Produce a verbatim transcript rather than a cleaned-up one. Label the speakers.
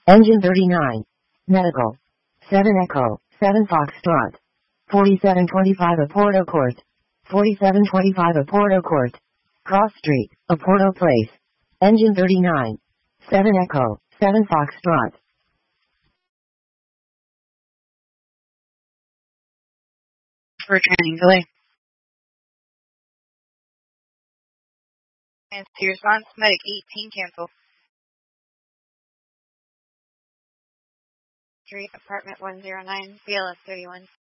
Speaker 1: Engine thirty-nine. Medical. seven Echo, seven Foxtrot. forty-seven twenty-five Oporto Court. forty-seven twenty-five Oporto Court. Cross Street, Oporto Place. Engine thirty-nine. seven Echo, seven Foxtrot.
Speaker 2: For training delay. And to response, medic eighteen cancel. Street, apartment one oh nine, B L S thirty-one.